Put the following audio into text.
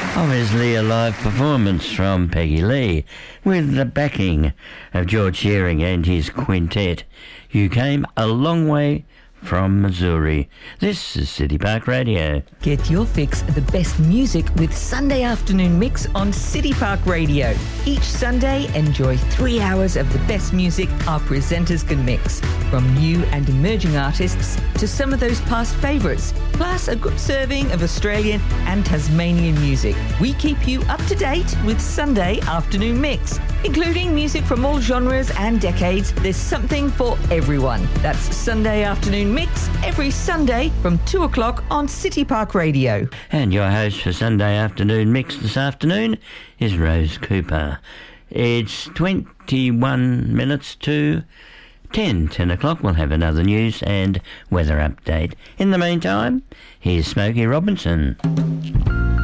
Obviously a live performance from Peggy Lee with the backing of George Shearing and his quintet. You came a long way from Missouri. This is City Park Radio. Get your fix of the best music with Sunday Afternoon Mix on City Park Radio. Each Sunday, enjoy 3 hours of the best music our presenters can mix, from new and emerging artists to some of those past favourites, plus a good serving of Australian and Tasmanian music. We keep you up to date with Sunday Afternoon Mix, including music from all genres and decades. There's something for everyone. That's Sunday Afternoon Mix every Sunday from 2 o'clock on City Park Radio. And your host for Sunday Afternoon Mix this afternoon is Rose Cooper. It's 21 minutes to 10 o'clock. We'll have another news and weather update. In the meantime, here's Smokey Robinson.